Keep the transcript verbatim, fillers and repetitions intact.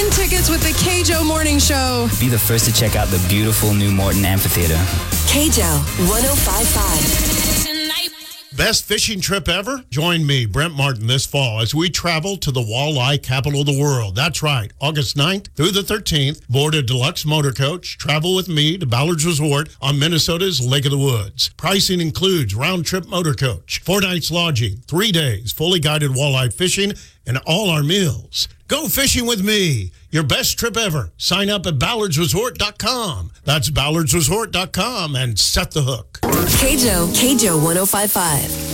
Win tickets with the K J O Morning Show. Be the first to check out the beautiful new Morton Amphitheater. K J O one oh five point five. Best fishing trip ever? Join me, Brent Martin, this fall as we travel to the walleye capital of the world. That's right, August ninth through the thirteenth. Board a deluxe motor coach. Travel with me to Ballard's Resort on Minnesota's Lake of the Woods. Pricing includes round-trip motor coach, four nights lodging, three days, fully guided walleye fishing, and all our meals. Go fishing with me. Your best trip ever. Sign up at ballards resort dot com. That's ballards resort dot com and set the hook. K J O, K J O one oh five point five.